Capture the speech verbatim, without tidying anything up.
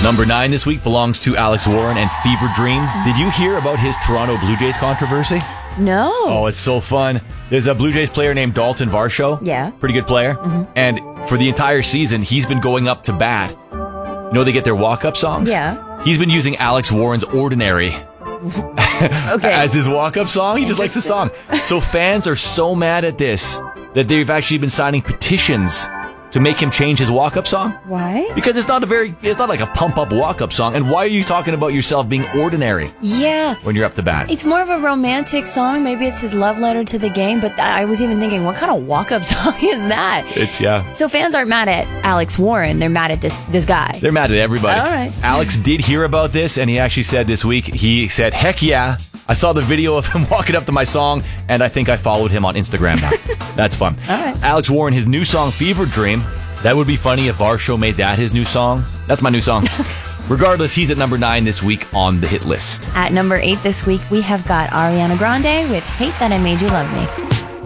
Number nine this week belongs to Alex Warren and Fever Dream. Did you hear about his Toronto Blue Jays controversy? No. Oh, it's so fun. There's a Blue Jays player named Dalton Varsho. Yeah. Pretty good player. Mm-hmm. And for the entire season, he's been going up to bat. You know, they get their walk-up songs? Yeah. He's been using Alex Warren's Ordinary okay. as his walk-up song. He just likes the song. So fans are so mad at this that they've actually been signing petitions to make him change his walk-up song. Why? Because it's not a very, it's not like a pump-up walk-up song. And why are you talking about yourself being ordinary Yeah. when you're up to bat? It's more of a romantic song. Maybe it's his love letter to the game. But I was even thinking, what kind of walk-up song is that? It's, yeah. So fans aren't mad at Alex Warren. They're mad at this this guy. They're mad at everybody. All right. Alex did hear about this, and he actually said this week, he said, heck yeah, I saw the video of him walking up to my song, and I think I followed him on Instagram now. That's fun. All right. Alex Warren, his new song, Fever Dream. That would be funny if Varsho made that his new song. That's my new song. Regardless, he's at number nine this week on the hit list. At number eight this week, we have got Ariana Grande with Hate That I Made You Love Me.